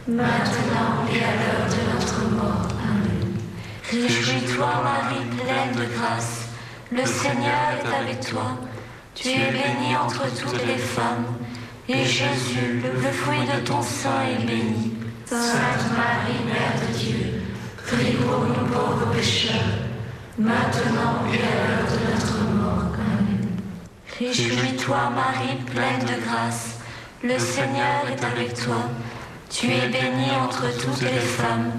maintenant et à l'heure de notre mort. Amen. Réjouis-toi, Marie, pleine de grâce, le Seigneur est avec toi. Tu es bénie entre toutes les femmes, et Jésus, le fruit de ton sein, est béni. Sainte Marie, Mère de Dieu, prie pour nous pauvres pécheurs, maintenant et à l'heure de notre mort. Amen. Réjouis-toi, Marie, pleine de grâce, le Seigneur est avec toi. Tu es bénie entre toutes les femmes,